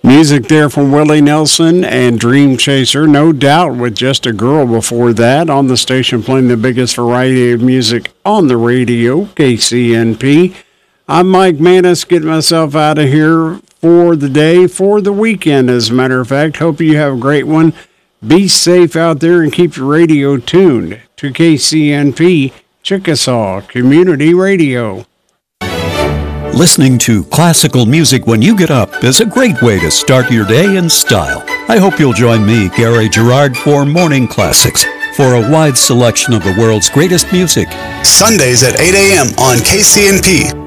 Music there from Willie Nelson and Dream Chaser. No Doubt with Just a Girl before that. On the station playing the biggest variety of music on the radio, KCNP. I'm Mike Manis, getting myself out of here for the day, for the weekend, as a matter of fact. Hope you have a great one. Be safe out there and keep your radio tuned to KCNP, Chickasaw Community Radio. Listening to classical music when you get up is a great way to start your day in style. I hope you'll join me, Gary Gerard, for Morning Classics, for a wide selection of the world's greatest music. Sundays at 8 a.m. on KCNP.